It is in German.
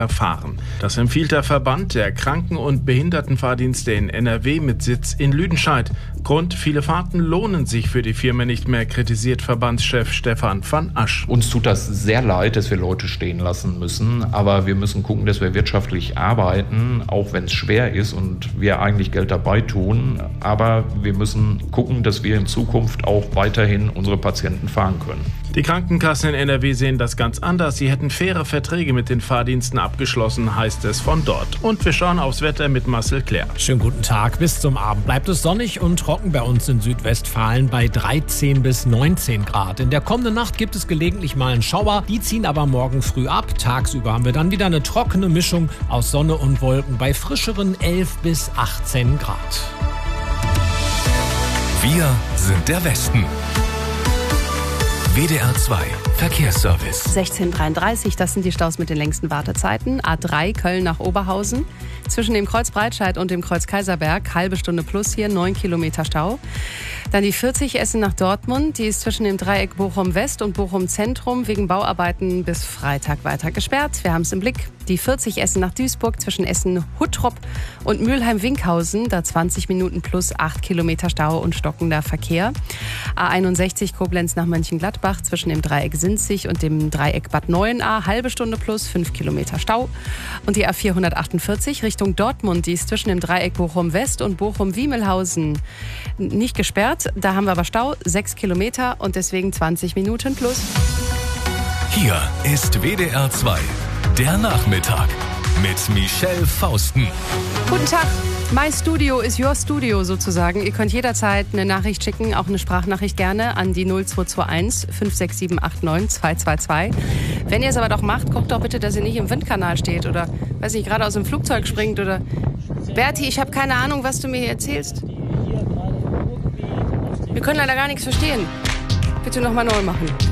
erfahren. Das empfiehlt der Verband der Kranken- und Behindertenfahrdienste in NRW mit Sitz in Lüdenscheid. Grund: viele Fahrten lohnen sich für die Firma nicht mehr, kritisiert Verbandschef Stefan van Asch. Uns tut das sehr leid, dass wir Leute stehen lassen müssen, aber wir müssen gucken, dass wir wirtschaftlich arbeiten, auch wenn es schwer ist und wir eigentlich Geld dabei tun. Aber wir müssen gucken, dass wir in Zukunft auch weiterhin unsere Patienten fahren können. Die Krankenkassen in NRW sehen das ganz anders. Sie hätten faire Verträge mit den Fahrdiensten abgeschlossen, heißt es von dort. Und wir schauen aufs Wetter mit Marcel Claire. Schönen guten Tag. Bis zum Abend bleibt es sonnig und trocken bei uns in Südwestfalen bei 13 bis 19 Grad. In der kommenden Nacht gibt es gelegentlich mal einen Schauer. Die ziehen aber morgen früh ab. Tagsüber haben wir dann wieder eine trockene Mischung aus Sonne und Wolken bei frischeren 11 bis 18 Grad. Wir sind der Westen. WDR 2 Verkehrsservice. 16:33, das sind die Staus mit den längsten Wartezeiten. A3 Köln nach Oberhausen. Zwischen dem Kreuz Breitscheid und dem Kreuz Kaiserberg, halbe Stunde plus hier, 9 Kilometer Stau. Dann die 40 Essen nach Dortmund, die ist zwischen dem Dreieck Bochum West und Bochum Zentrum wegen Bauarbeiten bis Freitag weiter gesperrt. Wir haben es im Blick. Die 40 Essen nach Duisburg zwischen Essen-Huttrop und Mülheim-Winkhausen, da 20 Minuten plus 8 Kilometer Stau und stockender Verkehr. A61 Koblenz nach Mönchengladbach zwischen dem Dreieck Sinzig und dem Dreieck Bad Neuenahr, halbe Stunde plus 5 Kilometer Stau. Und die A448 Richtung Dortmund, die ist zwischen dem Dreieck Bochum West und Bochum-Wiemelhausen nicht gesperrt. Da haben wir aber Stau, 6 Kilometer und deswegen 20 Minuten plus. Hier ist WDR 2, der Nachmittag mit Michelle Fausten. Guten Tag. My Studio is your Studio sozusagen. Ihr könnt jederzeit eine Nachricht schicken, auch eine Sprachnachricht gerne an die 0221 56789 222. Wenn ihr es aber doch macht, guckt doch bitte, dass ihr nicht im Windkanal steht oder, weiß nicht, gerade aus dem Flugzeug springt oder... Berti, ich habe keine Ahnung, was du mir hier erzählst. Wir können leider gar nichts verstehen. Bitte nochmal neu machen.